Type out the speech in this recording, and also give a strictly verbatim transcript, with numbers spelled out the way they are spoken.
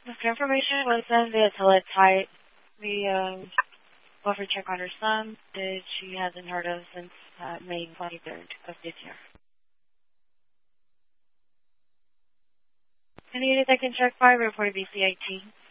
The information was sent via teletype. We um, offered check on her son, that she hasn't heard of since uh, May twenty-third of this year. Any unit that can check by, report B C I T.